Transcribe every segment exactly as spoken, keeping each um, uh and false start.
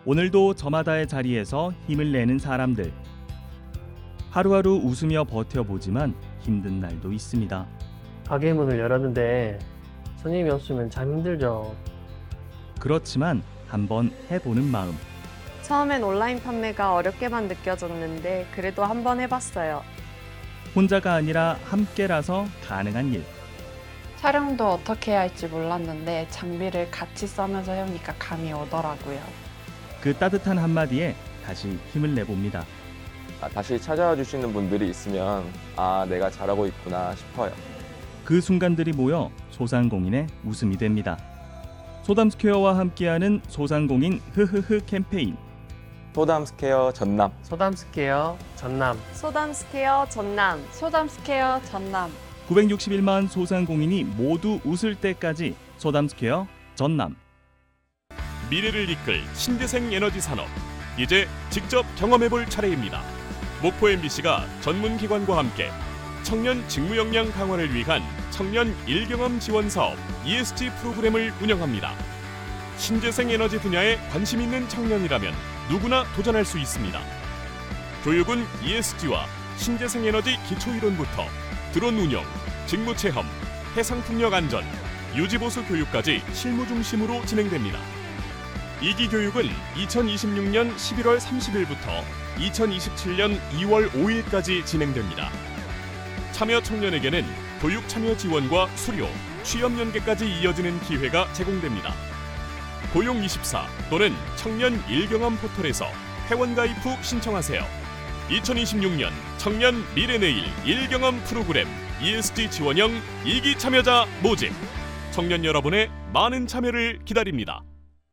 오늘도 저마다의 자리에서 힘을 내는 사람들. 하루하루 웃으며 버텨보지만 힘든 날도 있습니다. 가게 문을 열었는데 손님이 없으면 참 힘들죠. 그렇지만 한번 해보는 마음. 처음엔 온라인 판매가 어렵게만 느껴졌는데 그래도 한번 해봤어요. 혼자가 아니라 함께라서 가능한 일. 촬영도 어떻게 해야 할지 몰랐는데 장비를 같이 써면서 해오니까 감이 오더라고요. 그 따뜻한 한마디에 다시 힘을 내봅니다. 아, 다시 찾아와 주시는 분들이 있으면 아, 내가 잘하고 있구나 싶어요. 그 순간들이 모여 소상공인의 웃음이 됩니다. 소담스퀘어와 함께하는 소상공인 흐흐흐 캠페인. 소담스퀘어 전남. 소담스퀘어 전남. 소담스퀘어 전남. 소담스퀘어 전남. 구백육십일만 소상공인이 모두 웃을 때까지 소담스퀘어 전남. 미래를 이끌 신재생 에너지 산업. 이제 직접 경험해볼 차례입니다. 목포 엠비씨가 전문기관과 함께 청년 직무 역량 강화를 위한 청년 일경험 지원 사업 이에스지 프로그램을 운영합니다. 신재생 에너지 분야에 관심 있는 청년이라면 누구나 도전할 수 있습니다. 교육은 이에스지와 신재생 에너지 기초이론부터 드론 운영, 직무 체험, 해상 풍력 안전, 유지보수 교육까지 실무 중심으로 진행됩니다. 이 기 교육은 이천이십육년 십일월 삼십일부터 이천이십칠년 이월 오일까지 진행됩니다. 참여 청년에게는 교육 참여 지원과 수료, 취업 연계까지 이어지는 기회가 제공됩니다. 고용이십사 또는 청년 일경험 포털에서 회원가입 후 신청하세요. 이천이십육년 청년 미래내일 일경험 프로그램 이에스지 지원형 이 기 참여자 모집. 청년 여러분의 많은 참여를 기다립니다.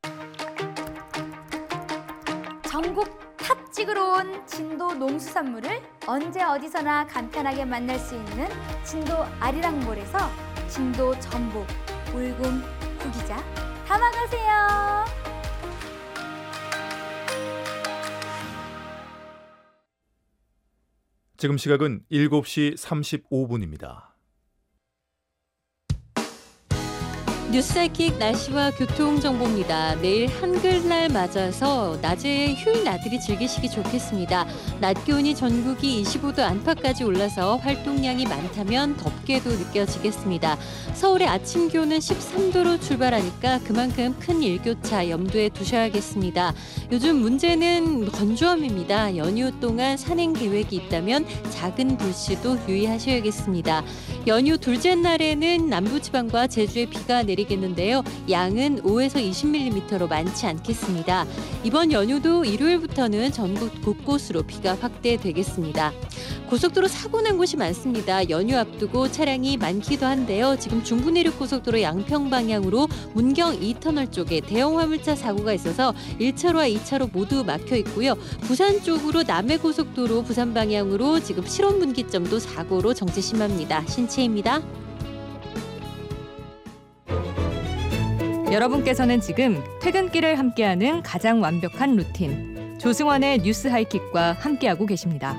전국 탑 찍으러 온 진도 농수산물을 언제 어디서나 간편하게 만날 수 있는 진도 아리랑몰에서 진도 전복, 울금, 구기자 담아가세요. 지금 시각은 일곱 시 삼십오 분입니다. 뉴스사이킥 날씨와 교통정보입니다. 내일 한글날 맞아서 낮에 휴일 나들이 즐기시기 좋겠습니다. 낮 기온이 전국이 이십오 도 안팎까지 올라서 활동량이 많다면 덥게도 느껴지겠습니다. 서울의 아침 기온은 십삼 도로 출발하니까 그만큼 큰 일교차 염두에 두셔야겠습니다. 요즘 문제는 건조함입니다. 연휴 동안 산행 계획이 있다면 작은 불씨도 유의하셔야겠습니다. 연휴 둘째 날에는 남부지방과 제주에 비가 내리겠는데요. 양은 오에서 이십 밀리미터로 많지 않겠습니다. 이번 연휴도 일요일부터는 전국 곳곳으로 비가 확대되겠습니다. 고속도로 사고 난 곳이 많습니다. 연휴 앞두고 차량이 많기도 한데요. 지금 중부내륙고속도로 양평 방향으로 문경 이 터널 쪽에 대형 화물차 사고가 있어서 일 차로와 이 차로 모두 막혀 있고요. 부산 쪽으로 남해고속도로 부산 방향으로 지금 실원분기점도 사고로 정체 심합니다. 신채입니다. 여러분께서는 지금 퇴근길을 함께하는 가장 완벽한 루틴 조승환의 뉴스 하이킥과 함께하고 계십니다.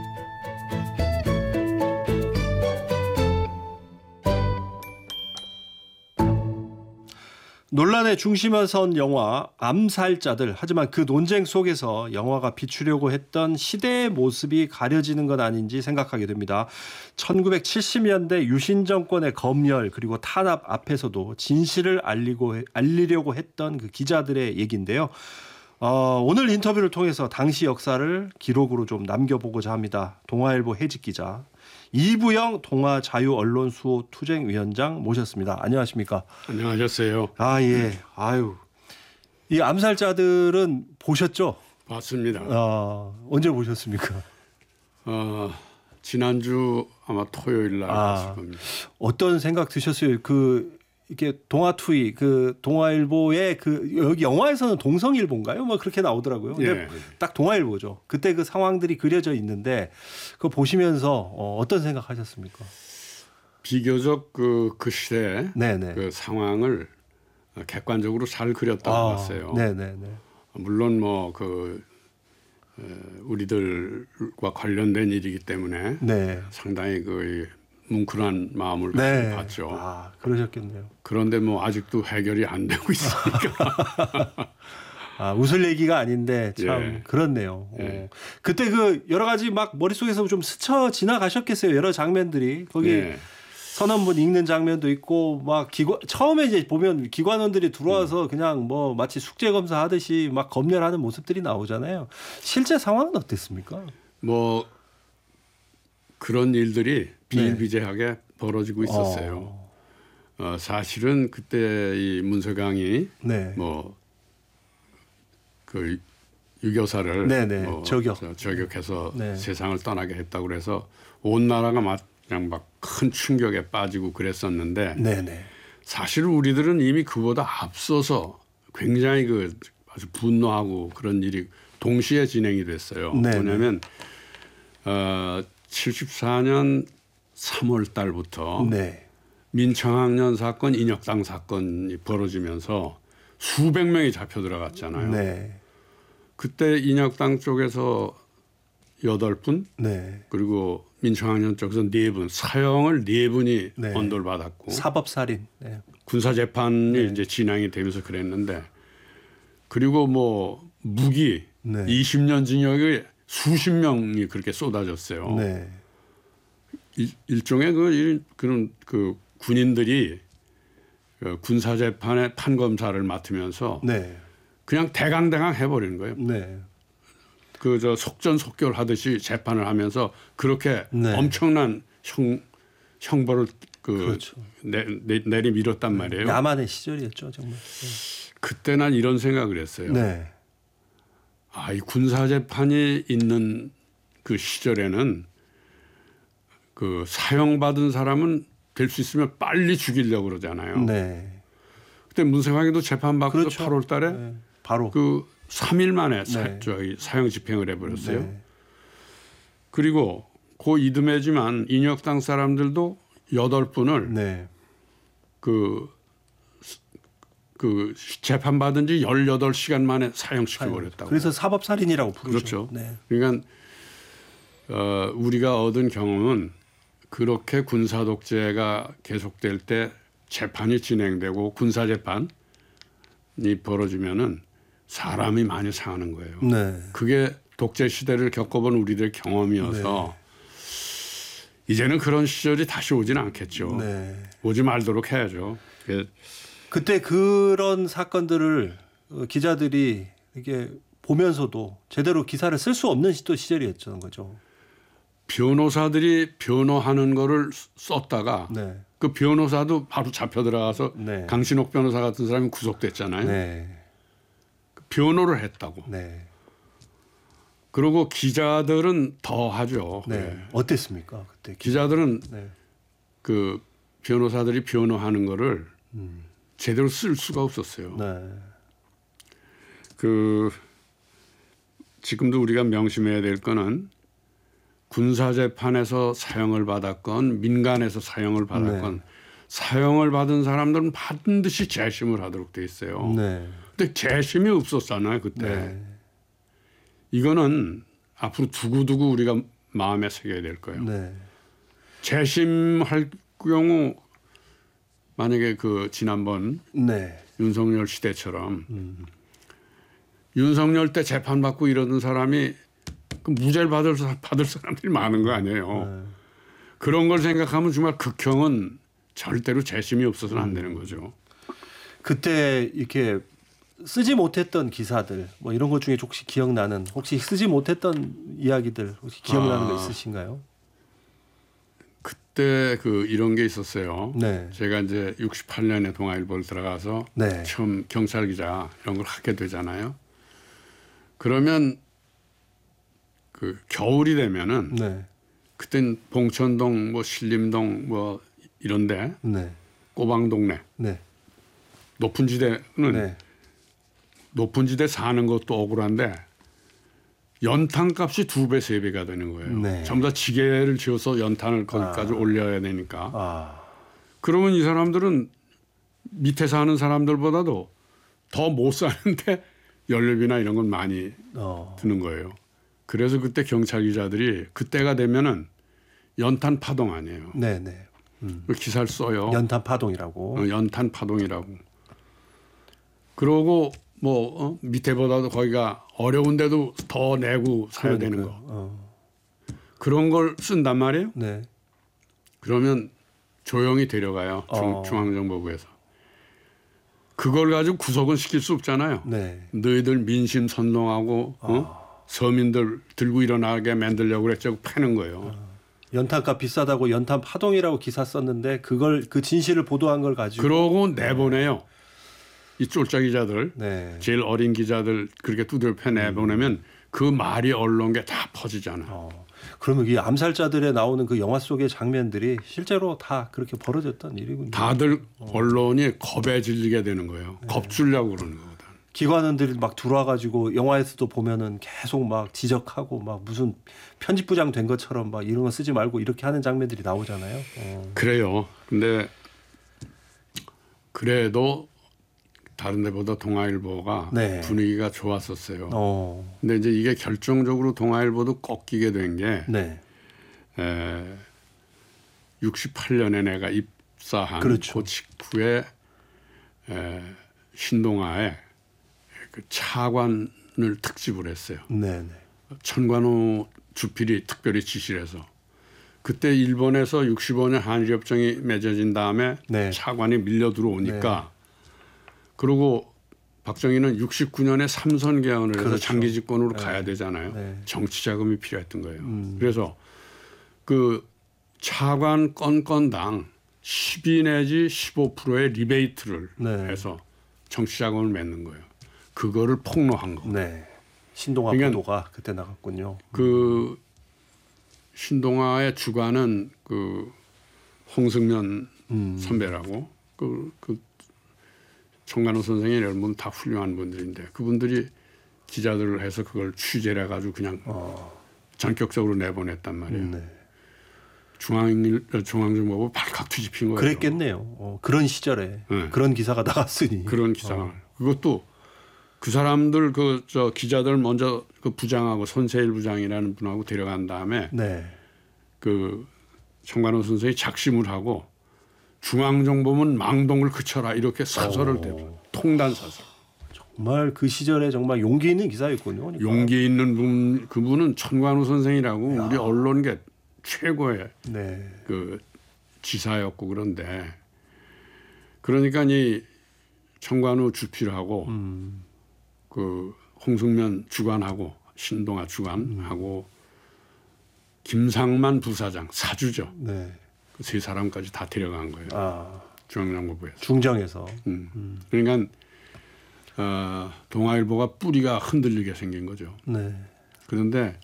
논란의 중심에 선 영화 암살자들. 하지만 그 논쟁 속에서 영화가 비추려고 했던 시대의 모습이 가려지는 건 아닌지 생각하게 됩니다. 천구백칠십 년대 유신 정권의 검열 그리고 탄압 앞에서도 진실을 알리고, 알리려고 했던 그 기자들의 얘기인데요. 어, 오늘 인터뷰를 통해서 당시 역사를 기록으로 좀 남겨보고자 합니다. 동아일보 해직 기자 이부영 동아자유언론수호투쟁위원장 모셨습니다. 안녕하십니까? 안녕하셨어요. 아, 예. 아유. 이 암살자들은 보셨죠? 봤습니다. 어, 언제 보셨습니까? 어, 지난주 아마 토요일 날 봤을 아, 겁니다. 어떤 생각 드셨어요? 그 이게 동아투이 그 동아일보의 그 여기 영화에서는 동성일보인가요? 뭐 그렇게 나오더라고요. 근데 예. 딱 동아일보죠. 그때 그 상황들이 그려져 있는데 그거 보시면서 어, 어떤 생각하셨습니까? 비교적 그, 그 시대 네네. 그 상황을 객관적으로 잘 그렸다고 아, 봤어요. 네네네. 물론 뭐 그 우리들과 관련된 일이기 때문에 네. 상당히 그 뭉클한 마음을 네. 갖죠. 아, 그러셨겠네요. 그런데 뭐 아직도 해결이 안 되고 있으니까 아, 웃을 얘기가 아닌데 참 예. 그렇네요. 예. 어. 그때 그 여러 가지 막 머릿속에서 좀 스쳐 지나가셨겠어요. 여러 장면들이. 거기 예. 선언문 읽는 장면도 있고 막 기관 처음에 이제 보면 기관원들이 들어와서 그냥 뭐 마치 숙제 검사 하듯이 막 검열하는 모습들이 나오잖아요. 실제 상황은 어땠습니까? 뭐 그런 일들이 비일비재하게 벌어지고 있었어요. 어. 어, 사실은 그때 이 문서강이 네. 뭐 그 유교사를 네네. 뭐 저격. 저- 저격해서 네. 세상을 떠나게 했다고 그래서 온 나라가 막 그냥 막 큰 충격에 빠지고 그랬었는데 네네. 사실 우리들은 이미 그보다 앞서서 굉장히 그 아주 분노하고 그런 일이 동시에 진행이 됐어요. 네네. 뭐냐면 어, 칠십사 년 삼월 달부터 네. 민청학년 사건, 인혁당 사건이 벌어지면서 수백 명이 잡혀 들어갔잖아요. 네. 그때 인혁당 쪽에서 여덟 분, 네. 그리고 민청학년 쪽에서 네 분, 사형을 네 분이 네. 언도를 받았고 사법살인. 네. 군사 재판이 네. 이제 진행이 되면서 그랬는데 그리고 뭐 무기 네. 이십 년 징역에 수십 명이 그렇게 쏟아졌어요. 네. 일, 일종의 그 일, 그런 그 군인들이 그 군사 재판의 판검사를 맡으면서 네. 그냥 대강대강 해버리는 거예요. 네. 그 저 속전속결 하듯이 재판을 하면서 그렇게 네. 엄청난 형 형벌을 그 그렇죠. 내, 내, 내리 밀었단 말이에요. 야만의 시절이었죠, 정말. 네. 그때 난 이런 생각을 했어요. 네. 아, 이 군사 재판이 있는 그 시절에는 그 사형받은 사람은 될 수 있으면 빨리 죽이려고 그러잖아요. 네. 그때 문세광이도 재판받고 그렇죠. 팔월 달에 네. 바로 그 삼 일 만에 사, 네. 저기 사형 집행을 해버렸어요. 네. 그리고 그 이듬해지만 인혁당 사람들도 여덟 분을 네. 그, 그 재판받은 지 열여덟 시간 만에 사형시켜버렸다고. 그래서 사법살인이라고 부르죠. 그렇죠. 네. 그러니까 어, 우리가 얻은 경험은 그렇게 군사 독재가 계속될 때 재판이 진행되고 군사 재판이 벌어지면은 사람이 많이 상하는 거예요. 네. 그게 독재 시대를 겪어본 우리들의 경험이어서 이제는 그런 시절이 다시 오지는 않겠죠. 네. 오지 말도록 해야죠. 그게 그때 그런 사건들을 어, 기자들이 이게 보면서도 제대로 기사를 쓸 수 없는 또 시절이었던 거죠. 변호사들이 변호하는 거를 썼다가 네. 그 변호사도 바로 잡혀 들어가서 네. 강신옥 변호사 같은 사람이 구속됐잖아요. 네. 변호를 했다고. 네. 그리고 기자들은 더 하죠. 네. 네. 어땠습니까? 그때 기자들은 네. 그 변호사들이 변호하는 거를 음. 제대로 쓸 수가 없었어요. 네. 그 지금도 우리가 명심해야 될 거는 군사 재판에서 사형을 받았건 민간에서 사형을 받았건 네. 사형을 받은 사람들은 반드시 재심을 하도록 돼 있어요. 네. 근데 재심이 없었잖아요 그때. 네. 이거는 앞으로 두고두고 우리가 마음에 새겨야 될 거예요. 네. 재심할 경우 만약에 그 지난번 네. 윤석열 시대처럼 음. 윤석열 때 재판받고 이러던 사람이 그 무죄를 받을, 받을 사람들이 많은 거 아니에요. 네. 그런 걸 생각하면 정말 극형은 절대로 재심이 없어서는 안 되는 거죠. 그때 이렇게 쓰지 못했던 기사들 뭐 이런 것 중에 혹시 기억나는 혹시 쓰지 못했던 이야기들 혹시 기억나는 아. 거 있으신가요? 그때 그 이런 게 있었어요. 네. 제가 이제 육십팔 년에 동아일보를 들어가서 네. 처음 경찰 기자 이런 걸 하게 되잖아요. 그러면 그 겨울이 되면은 네. 그땐 봉천동 뭐 신림동 뭐 이런데 네. 꼬방동네 네. 높은 지대는 네. 높은 지대 사는 것도 억울한데 연탄값이 두 배, 세 배가 되는 거예요. 네. 전부 다 지게를 지어서 연탄을 거기까지 아. 올려야 되니까. 아. 그러면 이 사람들은 밑에 사는 사람들보다도 더 못 사는데 연료비나 이런 건 많이 어. 드는 거예요. 그래서 그때 경찰 기자들이 그때가 되면은 연탄 파동 아니에요. 네, 네. 음. 그 기사를 써요. 연탄 파동이라고. 어, 연탄 파동이라고. 그러고 뭐 어? 밑에보다도 거기가 어려운데도 더 내고 사야 그러니까요. 되는 거. 어. 그런 걸 쓴단 말이에요. 네. 그러면 조용히 데려가요. 중, 어. 중앙정보부에서. 그걸 가지고 구속은 시킬 수 없잖아요. 네. 너희들 민심 선동하고 어? 어. 서민들 들고 일어나게 만들려고 그랬죠. 패는 거예요. 어. 연탄값 비싸다고 연탄 파동이라고 기사 썼는데 그걸 그 진실을 보도한 걸 가지고 그러고 내보내요. 이 쫄짜 기자들, 네. 제일 어린 기자들 그렇게 두드려 패 내보내면 그 말이 언론계 다 퍼지잖아. 어. 그러면 이 암살자들에 나오는 그 영화 속의 장면들이 실제로 다 그렇게 벌어졌던 일이군요. 다들 언론이 겁에 질리게 되는 거예요. 네. 겁주려고 그러는 거거든. 기관원들이 막 들어와가지고 영화에서도 보면은 계속 막 지적하고 막 무슨 편집부장 된 것처럼 막 이런 거 쓰지 말고 이렇게 하는 장면들이 나오잖아요. 어. 그래요. 근데 그래도 다른 데보다 동아일보가 네. 분위기가 좋았었어요. 어. 근데 이제 이게 결정적으로 동아일보도 꺾이게 된 게 네. 에, 육십팔 년에 내가 입사한 그렇죠. 그 직후에 에, 신동아에 그 차관을 특집을 했어요. 네. 네. 천관우 주필이 특별히 지시를 해서 그때 일본에서 육십오 년 한일협정이 맺어진 다음에 네. 차관이 밀려 들어오니까 그리고 박정희는 육십구 년에 삼선 개헌을 해서 그렇죠. 장기 집권으로 네. 가야 되잖아요. 네. 정치 자금이 필요했던 거예요. 음. 그래서 그 차관 건건당 십이 내지 십오 퍼센트의 리베이트를 네. 해서 정치 자금을 맺는 거예요. 그거를 폭로한 거. 네. 신동아 그러니까 보도가 그때 나갔군요. 그 신동아의 주관은 그 홍승면 음. 선배라고 그, 그 정관우 선생이 이런 분 다 훌륭한 분들인데 그분들이 기자들을 해서 그걸 취재를 해가지고 그냥 어. 전격적으로 내보냈단 말이에요. 음, 네. 중앙 중앙정보부 발칵 뒤집힌 거예요. 그랬겠네요. 어, 그런 시절에 네. 그런 기사가 나갔으니. 그런 기사를. 어. 그것도 그 사람들 그 저 기자들 먼저 그 부장하고 손세일 부장이라는 분하고 데려간 다음에 네. 그 정관호 선생이 작심을 하고 중앙정보문 망동을 그쳐라 이렇게 사설을 대고 통단 사설. 정말 그 시절에 정말 용기 있는 기사였군요. 그러니까. 용기 있는 분 그분은 천관우 선생이라고 야. 우리 언론계 최고의 네. 그 지사였고 그런데 그러니까 이 천관우 주필하고 음. 그 홍승면 주관하고 신동아 주관하고 음. 김상만 부사장 사주죠. 네. 그 세 사람까지 다 데려간 거예요. 아. 중앙정보부에서. 중정에서. 음. 음. 그러니까 어, 동아일보가 뿌리가 흔들리게 생긴 거죠. 네. 그런데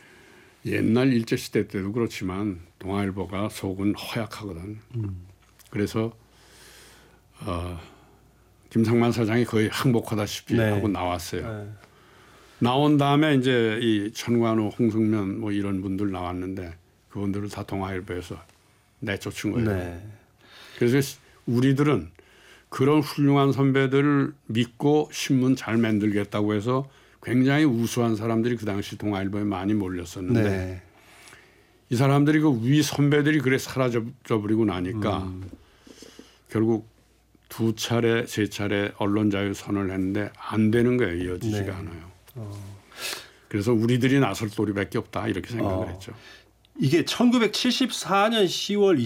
옛날 일제시대 때도 그렇지만 동아일보가 속은 허약하거든. 음. 그래서 어, 김상만 사장이 거의 항복하다시피 네. 하고 나왔어요. 네. 나온 다음에 이제 이 천관우, 홍승면 뭐 이런 분들 나왔는데 그분들을 다 동아일보에서 내쫓은 거예요. 네. 그래서 우리들은 그런 훌륭한 선배들을 믿고 신문 잘 만들겠다고 해서 굉장히 우수한 사람들이 그 당시 동아일보에 많이 몰렸었는데 네. 이 사람들이 그 위 선배들이 그래 사라져 버리고 나니까 음. 결국 두 차례 세 차례 언론 자유 선언을 했는데 안 되는 거예요. 이어지지가 네. 않아요. 어. 그래서 우리들이 나설 도리밖에 없다 이렇게 생각을 어. 했죠. 이게 천구백칠십사 년 시월